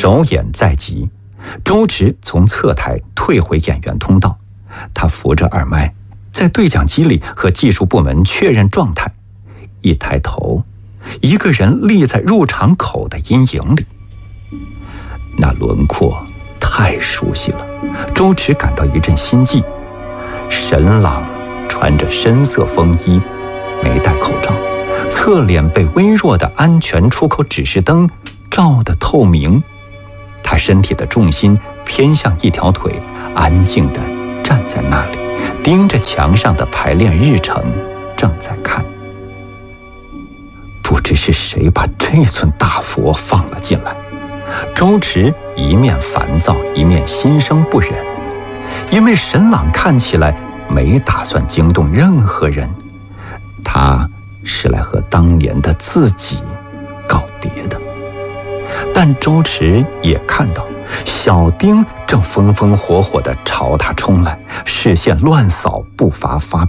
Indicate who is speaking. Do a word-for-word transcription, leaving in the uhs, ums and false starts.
Speaker 1: 首演在即，周驰从侧台退回演员通道，他扶着二麦，在对讲机里和技术部门确认状态。一抬头，一个人立在入场口的阴影里，那轮廓太熟悉了，周驰感到一阵心悸。沈朗穿着深色风衣，没戴口罩，侧脸被微弱的安全出口指示灯照得透明。他身体的重心偏向一条腿，安静地站在那里，盯着墙上的排练日程，正在看。不知是谁把这尊大佛放了进来，周驰一面烦躁，一面心生不忍，因为沈朗看起来没打算惊动任何人，他是来和当年的自己告别的。但周驰也看到小丁正风风火火地朝他冲来，视线乱扫，步伐发